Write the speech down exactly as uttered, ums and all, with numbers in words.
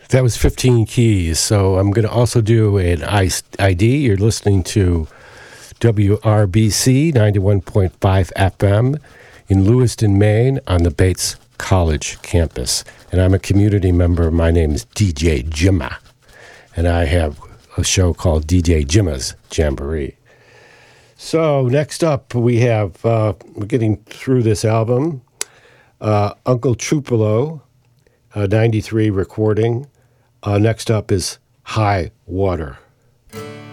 That was fifteen keys. So I'm going to also do an I D. You're listening to W R B C ninety-one point five F M in Lewiston, Maine on the Bates College campus. And I'm a community member. My name is D J Jimma. And I have a show called D J Jimma's Jamboree. So next up, we have, uh, we're getting through this album, uh, Uncle Tupelo, uh, ninety-three recording. Uh, next up is High Water.